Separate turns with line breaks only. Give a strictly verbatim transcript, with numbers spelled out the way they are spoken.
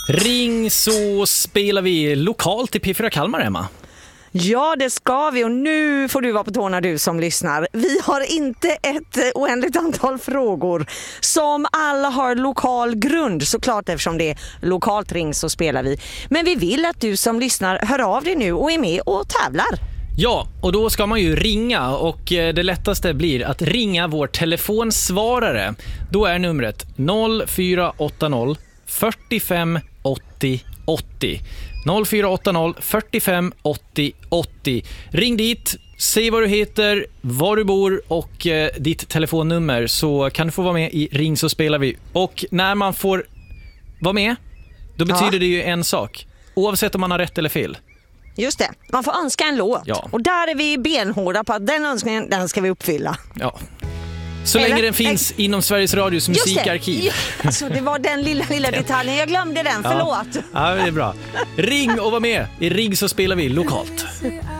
Ring så spelar vi lokalt i P fyra Kalmar, Emma.
Ja, det ska vi, och nu får du vara på tårna, du som lyssnar. Vi har inte ett oändligt antal frågor som alla har lokal grund, såklart, eftersom det är lokalt ring så spelar vi. Men vi vill att du som lyssnar hör av dig nu och är med och tävlar.
Ja, och då ska man ju ringa, och det lättaste blir att ringa vår telefonsvarare. Då är numret noll fyra åtta noll fyrtiofem åttio åttio. noll fyra åtta noll fyrtiofem åttio åttio. Ring dit, säg vad du heter, var du bor och eh, ditt telefonnummer, så kan du få vara med i Ring så spelar vi. Och när man får vara med, då betyder ja. det ju en sak, oavsett om man har rätt eller fel.
Just det, man får önska en låt.
Ja.
Och där är vi benhårda på att den önskningen, den ska vi uppfylla.
Ja. Så
Eller?
länge den finns Ex- inom Sveriges Radios musikarkiv.
Just det. Alltså, det var den lilla, lilla detaljen. Jag glömde den, förlåt.
Ja, ja, det är bra. Ring och var med i Ring så spelar vi lokalt.